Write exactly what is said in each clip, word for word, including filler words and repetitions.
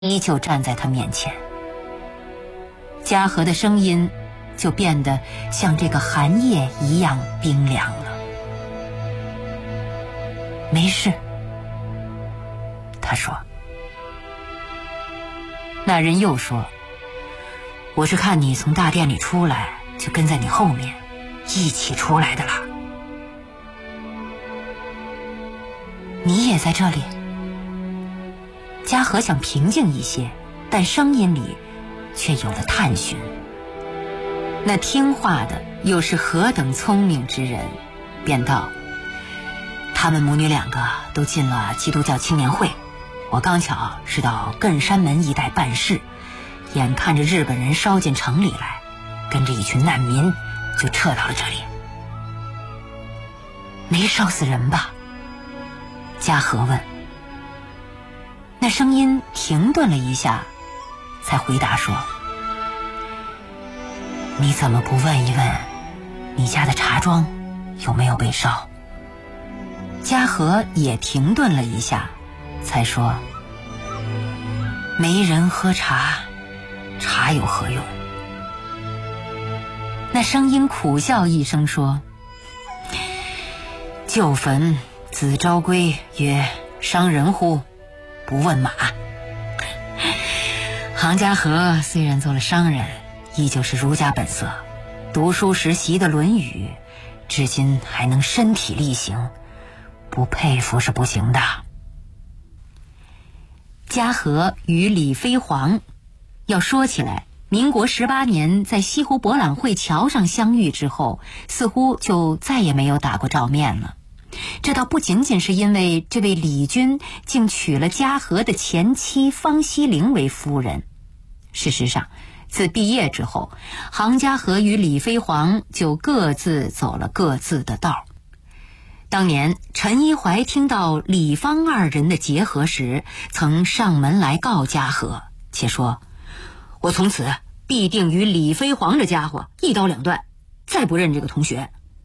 依旧站在他面前。嘉禾的声音就变得像这个寒夜一样冰凉了。没事，他说。那人又说，我是看你从大殿里出来，就跟在你后面一起出来的啦。你也在这里？嘉禾想平静一些，但声音里却有了探寻。那听话的又是何等聪明之人，便道：他们母女两个都进了基督教青年会，我刚巧是到亘山门一带办事，眼看着日本人烧进城里来，跟着一群难民就撤到了这里。没烧死人吧？嘉禾问。那声音停顿了一下，才回答说：你怎么不问一问你家的茶庄有没有被烧？嘉禾也停顿了一下，才说：没人喝茶，茶有何用？那声音苦笑一声说：旧坟子昭归曰：伤人乎？不问马。杭嘉禾虽然做了商人，依旧是儒家本色，读书时习的《论语》，至今还能身体力行，不佩服是不行的。嘉禾与李飞黄，要说起来，民国十八年在西湖博览会桥上相遇之后，似乎就再也没有打过照面了。这倒不仅仅是因为这位李军竟娶了嘉禾的前妻方希龄为夫人。事实上，自毕业之后，杭嘉禾与李飞黄就各自走了各自的道。当年陈一怀听到李方二人的结合时，曾上门来告嘉禾，且说：我从此必定与李飞黄这家伙一刀两断，再不认这个同学。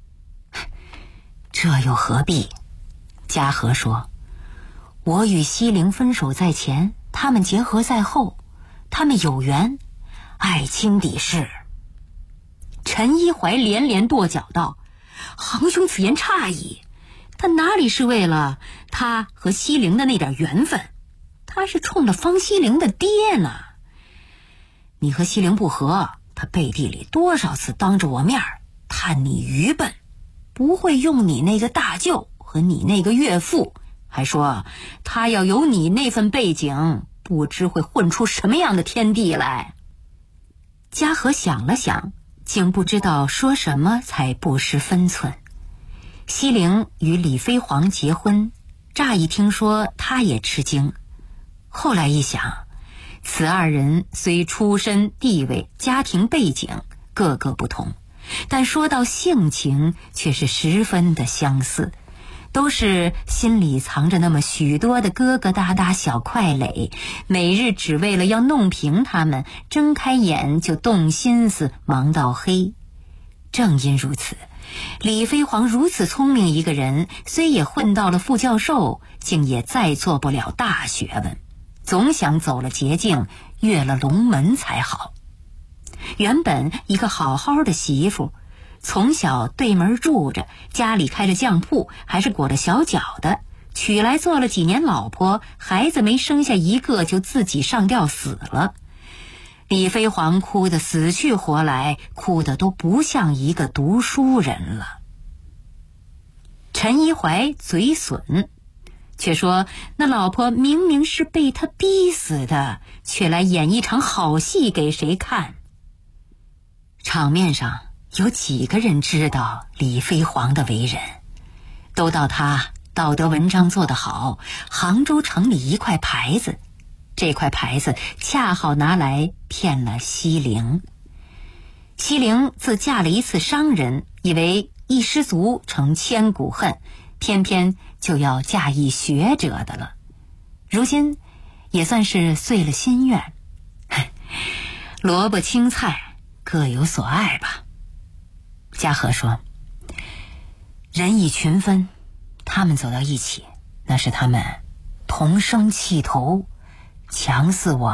这又何必？嘉禾说：我与希龄分手在前，他们结合在后，他们有缘，爱卿抵是。陈一怀连连跺脚道：杭兄此言差矣，他哪里是为了他和希龄的那点缘分，他是冲了方希龄的爹呢。你和希龄不和，他背地里多少次当着我面叹你愚笨，不会用你那个大舅和你那个岳父，还说他要有你那份背景，不知会混出什么样的天地来。嘉禾想了想，竟不知道说什么才不失分寸。希龄与李飞黄结婚，乍一听说他也吃惊，后来一想，此二人虽出身地位家庭背景各个不同，但说到性情却是十分的相似，都是心里藏着那么许多的疙疙瘩瘩小块垒，每日只为了要弄平他们，睁开眼就动心思，忙到黑。正因如此，李飞黄如此聪明一个人，虽也混到了副教授，竟也再做不了大学问，总想走了捷径，越了龙门才好。原本一个好好的媳妇，从小对门住着，家里开着酱铺，还是裹着小脚的，娶来做了几年老婆，孩子没生下一个就自己上吊死了。李飞黄哭得死去活来，哭得都不像一个读书人了。陈一怀嘴损，却说那老婆明明是被他逼死的，却来演一场好戏给谁看？场面上有几个人知道李飞黄的为人，都道他道德文章做得好，杭州城里一块牌子，这块牌子恰好拿来骗了希龄。希龄自嫁了一次商人，以为一失足成千古恨，偏偏就要嫁一学者的了，如今也算是遂了心愿。萝卜青菜各有所爱吧。嘉禾说：人以群分，他们走到一起，那是他们同生气头， 强似我